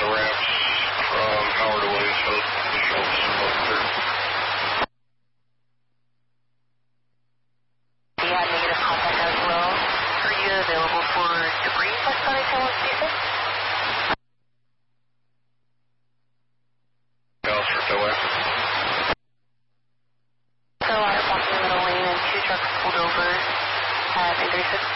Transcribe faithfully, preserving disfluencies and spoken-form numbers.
the ramps from Howard away, so the shelves are both clear. We had negative contact as well. Are you available for debris by Scotty Tower Station? Dallas for Tower. So I was walking in the middle lane and two trucks pulled over at three thirty-six.